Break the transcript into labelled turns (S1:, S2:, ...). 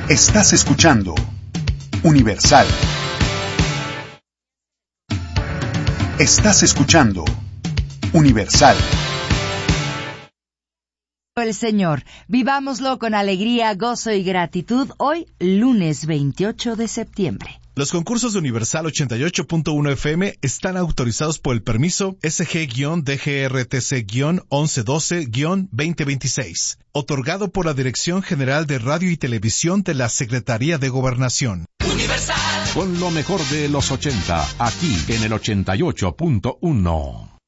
S1: Estás escuchando Universal. Estás escuchando Universal.
S2: El Señor, vivámoslo con alegría, gozo y gratitud hoy, lunes 28 de septiembre.
S3: Los concursos de Universal 88.1 FM están autorizados por el permiso SG-DGRTC-1112-2026, otorgado por la Dirección General de Radio y Televisión de la Secretaría de Gobernación.
S4: Universal. Con lo mejor de los 80, aquí en el 88.1.